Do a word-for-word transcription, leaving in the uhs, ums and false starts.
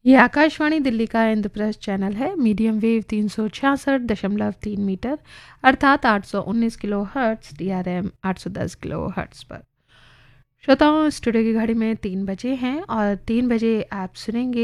ये आकाशवाणी दिल्ली का इंद्रप्रस्थ चैनल है। मीडियम वेव तीन सौ छियासठ दशमलव तीन मीटर अर्थात आठ सौ उन्नीस kilo hertz, D R M आठ सौ दस किलो हर्ट्स पर। श्रोताओं, स्टूडियो की घड़ी में तीन बजे हैं और तीन बजे आप सुनेंगे